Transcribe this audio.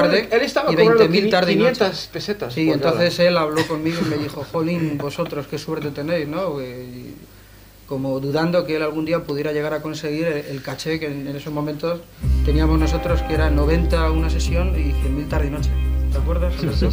tarde y 20.000 tarde y noche. 500 pesetas. Sí, entonces él habló conmigo y me dijo, jolín, vosotros qué suerte tenéis, ¿no? Y como dudando que él algún día pudiera llegar a conseguir el caché que en esos momentos teníamos nosotros, que era 90 una sesión y 100.000 tarde y noche. ¿Te acuerdas?